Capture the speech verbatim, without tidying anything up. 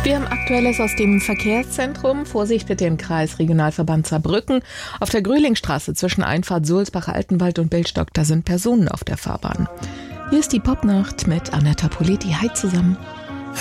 Wir haben Aktuelles aus dem Verkehrszentrum. Vorsicht bitte im Kreis Regionalverband Saarbrücken. Auf der Grühlingstraße zwischen Einfahrt Sulzbach-Altenwald und Bildstock, da sind Personen auf der Fahrbahn. Hier ist die Popnacht mit Annetta Politi. Hi zusammen.